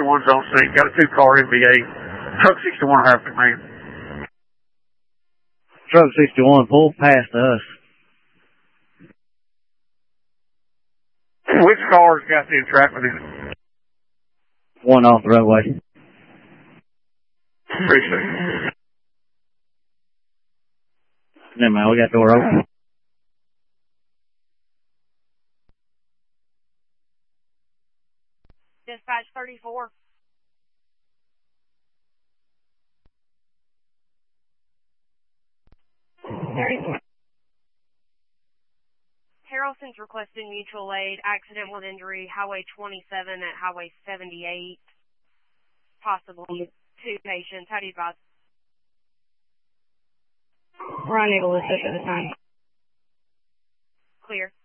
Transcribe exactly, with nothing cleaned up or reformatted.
sixty-one's on scene. Got a two-car M V A. Truck sixty-one Harrison, man. Truck sixty-one pulled past us. Which car's got the entrapment in it? One off the roadway. Appreciate it. Never mind, we got door open. Dispatch thirty-four. thirty-four. Harrelson's requesting mutual aid, accident with injury, Highway twenty-seven at Highway seventy-eight. Possibly two patients. How do you advise? We're unable to assist at the time. Clear.